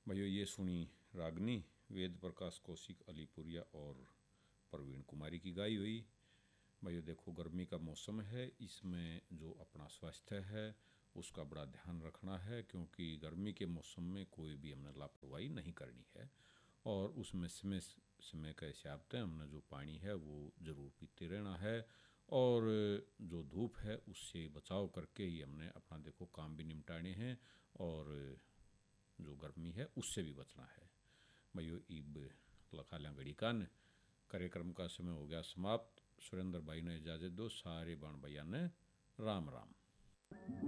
भाइयों ये सुनी रागनी वेद प्रकाश कौशिक अलीपुरिया और प्रवीण कुमारी की गाई हुई। भाइयों देखो गर्मी का मौसम है, इसमें जो अपना स्वास्थ्य है उसका बड़ा ध्यान रखना है, क्योंकि गर्मी के मौसम में कोई भी हमने लापरवाही नहीं करनी है और उसमें समय समय के हिसाब से हमने जो पानी है वो ज़रूर पीते रहना है और जो धूप है उससे बचाव करके ही हमने अपना देखो काम भी निपटाने हैं और जो गर्मी है उससे भी बचना है। भाइयों ईब लखा लें घड़ी कान, कार्यक्रम का समय हो गया समाप्त। सुरेंद्र भाई ने इजाज़त दो, सारे बाण भैया ने राम राम।